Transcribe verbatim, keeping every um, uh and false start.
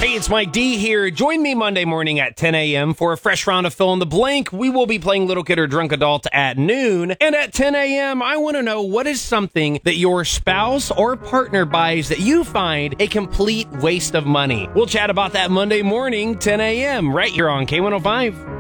Hey, it's Mike D here. Join me Monday morning at ten a.m. for a fresh round of Fill in the Blank. We will be playing Little Kid or Drunk Adult at noon. And at ten a.m., I want to know, what is something that your spouse or partner buys that you find a complete waste of money? We'll chat about that Monday morning, ten a.m., right here on K one oh five.